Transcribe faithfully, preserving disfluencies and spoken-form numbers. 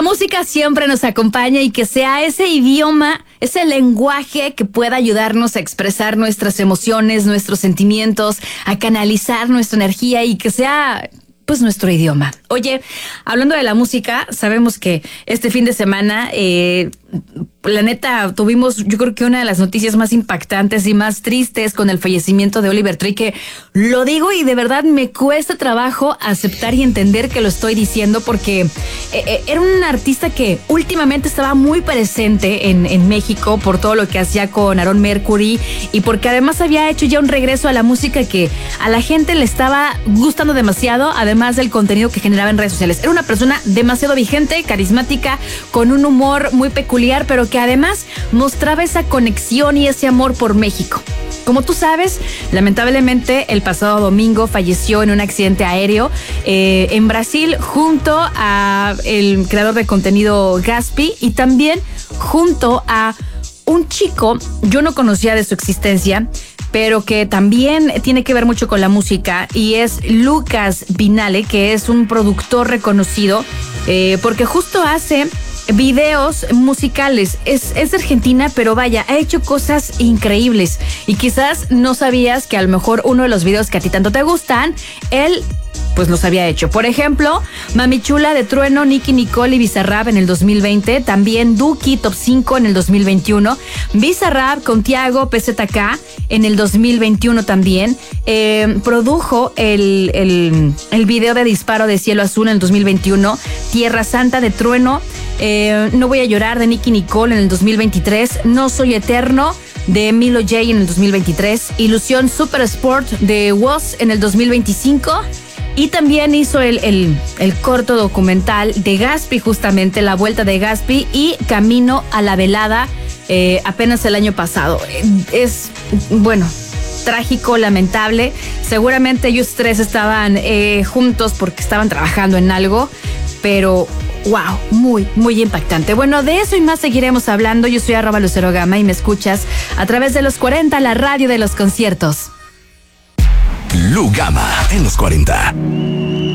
música siempre nos acompaña y que sea ese idioma, ese lenguaje que pueda ayudarnos a expresar nuestras emociones, nuestros sentimientos, a canalizar nuestra energía y que sea pues nuestro idioma. Oye, hablando de la música, sabemos que este fin de semana, eh, la neta, tuvimos yo creo que una de las noticias más impactantes y más tristes con el fallecimiento de Oliver Tree, que lo digo y de verdad me cuesta trabajo aceptar y entender que lo estoy diciendo porque eh, era un artista que últimamente estaba muy presente en, en México por todo lo que hacía con Aaron Mercury y porque además había hecho ya un regreso a la música que a la gente le estaba gustando demasiado, además del contenido que generaba en redes sociales. Era una persona demasiado vigente, carismática, con un humor muy peculiar, pero que además mostraba esa conexión y ese amor por México. Como tú sabes, lamentablemente el pasado domingo falleció en un accidente aéreo eh, en Brasil junto a el creador de contenido Gaspi y también junto a un chico, yo no conocía de su existencia, pero que también tiene que ver mucho con la música y es Lucas Vinale, que es un productor reconocido eh, porque justo hace videos musicales. Es, es de Argentina, pero vaya, ha hecho cosas increíbles y quizás no sabías que a lo mejor uno de los videos que a ti tanto te gustan, él pues los había hecho. Por ejemplo, Mami Chula de Trueno, Nicki Nicole y Bizarrap en el dos mil veinte. También Duki Top cinco en el dos mil veintiuno. Bizarrap con Tiago P Z K en el dos mil veintiuno también. Eh, produjo el, el, el video de Disparo de Cielo Azul en el dos mil veintiuno. Tierra Santa de Trueno. Eh, No Voy a Llorar de Nicki Nicole en el dos mil veintitrés. No Soy Eterno de Milo J en el dos mil veintitrés. Ilusión Super Sport de Woz en el dos mil veinticinco. Y también hizo el, el, el corto documental de Gaspi, justamente La Vuelta de Gaspi y Camino a la Velada, eh, apenas el año pasado. Es, bueno, trágico, lamentable. Seguramente ellos tres estaban eh, juntos porque estaban trabajando en algo, pero wow, muy, muy impactante. Bueno, de eso y más seguiremos hablando. Yo soy arroba Lucero Gama y me escuchas a través de los cuarenta, la radio de los conciertos. Lu Gama en los cuarenta.